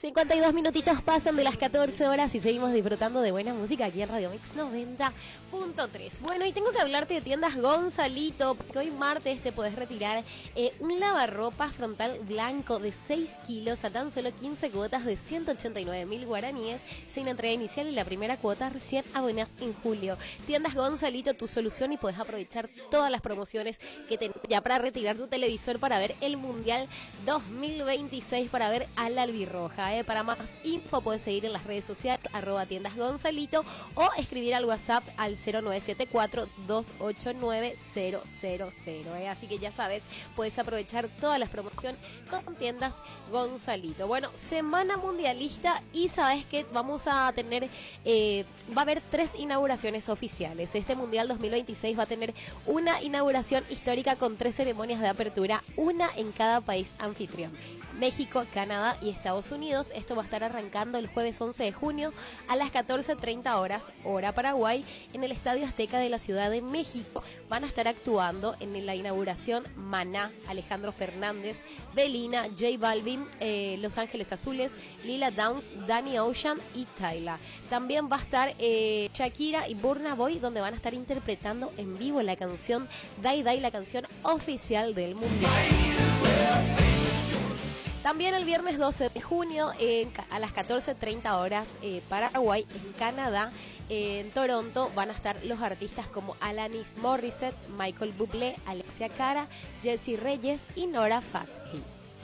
52 minutitos pasan de las 14 horas y seguimos disfrutando de buena música aquí en Radio Mix 90.3. Bueno, y tengo que hablarte de tiendas Gonzalito, porque hoy martes te podés retirar un lavarropas frontal blanco de 6 kilos a tan solo 15 cuotas de 189.000 guaraníes, sin entrega inicial y la primera cuota recién abonas en julio. Tiendas Gonzalito, tu solución, y podés aprovechar todas las promociones que tenés ya para retirar tu televisor para ver el Mundial 2026, para ver al albirroja. Para más info puedes seguir en las redes sociales @tiendas Gonzalito o escribir al WhatsApp al 0974-289-000. Así que ya sabes, puedes aprovechar todas las promociones con tiendas Gonzalito. Bueno, semana mundialista, y sabes que vamos a tener, va a haber 3 inauguraciones oficiales. Este Mundial 2026 va a tener una inauguración histórica con 3 ceremonias de apertura, una en cada país anfitrión: México, Canadá y Estados Unidos. Esto va a estar arrancando el jueves 11 de junio a las 14:30 horas, hora Paraguay, en el Estadio Azteca de la Ciudad de México. Van a estar actuando en la inauguración Maná, Alejandro Fernández, Belina, J Balvin, Los Ángeles Azules, Lila Downs, Danny Ocean y Tyla. También va a estar Shakira y Burna Boy, donde van a estar interpretando en vivo la canción Dai Dai, la canción oficial del Mundial. También el viernes 12 de junio a las 14:30 horas, Paraguay, en Canadá, en Toronto, van a estar los artistas como Alanis Morissette, Michael Bublé, Alexia Cara, Jessie Reyes y Nora Fakhri.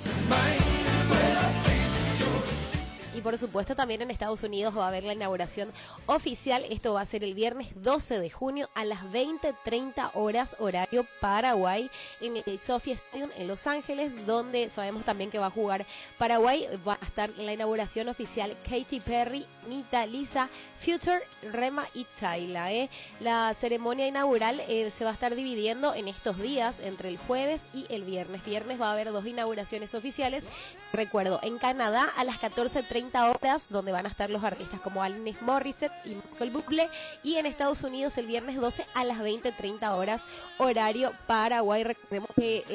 Y por supuesto también en Estados Unidos va a haber la inauguración oficial. Esto va a ser el viernes 12 de junio a las 20:30 horas, horario Paraguay, en el SoFi Stadium en Los Ángeles, donde sabemos también que va a jugar Paraguay. Va a estar en la inauguración oficial Katy Perry, Nita, Lisa, Future, Rema y Tyla. La ceremonia inaugural se va a estar dividiendo en estos días entre el jueves y el viernes. Viernes va a haber 2 inauguraciones oficiales. Recuerdo, en Canadá a las 14:30 horas, donde van a estar los artistas como Alanis Morissette y Michael Bublé, y en Estados Unidos el viernes 12 a las 20:30 horas, horario Paraguay. Recordemos que